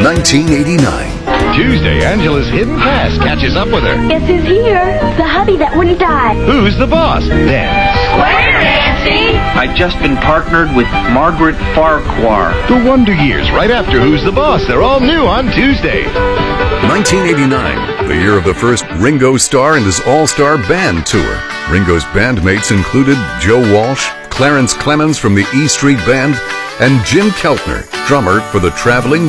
1989. Tuesday, Angela's hidden past catches up with her. Guess who's here? The hubby that wouldn't die. Who's the boss? Then, Square, Nancy! I'd just been partnered with Margaret Farquhar. The Wonder Years, right after Who's the Boss. They're all new on Tuesday. 1989, the year of the first Ringo Starr and his all-star band tour. Ringo's bandmates included Joe Walsh, Clarence Clemens from the E Street Band, and Jim Keltner, drummer for the traveling